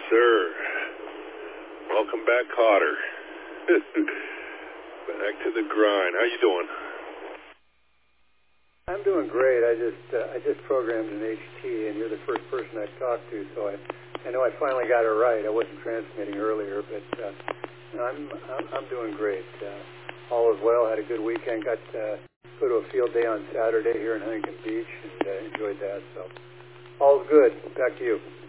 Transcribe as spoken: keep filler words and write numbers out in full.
sir. Welcome back, Cotter. Back to the grind. How you doing? I'm doing great. I just uh, I just programmed an H T, and you're the first person I've talked to, so I I know I finally got it right. I wasn't transmitting earlier, but uh, no, I'm, I'm I'm doing great. Uh, all is well. Had a good weekend. Got uh, go to a field day on Saturday here in Huntington Beach, and uh, enjoyed that. So all's good. Back to you.